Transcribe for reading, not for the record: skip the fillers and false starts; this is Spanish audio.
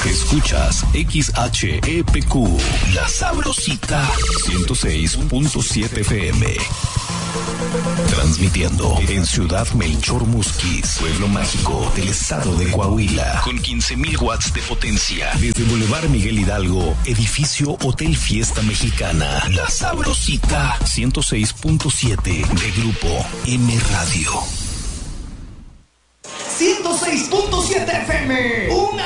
Escuchas XHEPQ, La Sabrosita, 106.7 FM. Transmitiendo en Ciudad Melchor Musquis, pueblo mágico del estado de Coahuila, con 15,000 watts de potencia. Desde Boulevard Miguel Hidalgo, edificio Hotel Fiesta Mexicana. La Sabrosita, 106.7 de Grupo M Radio. 106.7 FM.